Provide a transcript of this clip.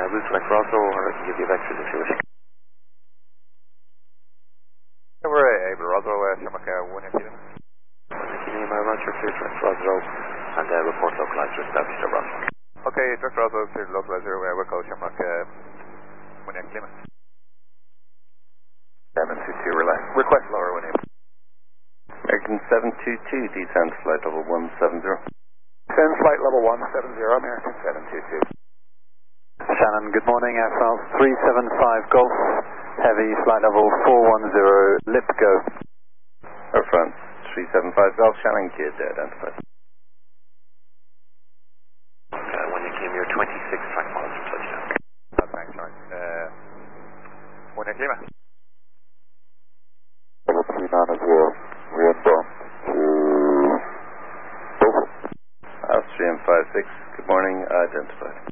We'll select Roslo, or I can give you vectors if you wish. We're able Roslo, Shamrock 1 Yankee Lima. 1 Yankee Lima, Roger, clear direct Roslo, and report localizer established at Roslo. Okay, direct Roslo, clear localizer, Wilco, Shamrock 1 Yankee Lima. 722 relay. Request lower 1 Yankee. American 722, descend flight level 170. Descend flight level 170, American 722. Shannon, good morning, Air France 375 Golf, heavy flight level 410, lip go. Air France 375 Golf, Shannon, kid identified. 1 Yankee Lima, 26 track miles from touchdown. Thanks, Sean. 1 Yankee Lima. Level 390, reinbound to Beaufort. Austrian 56, good morning, identified.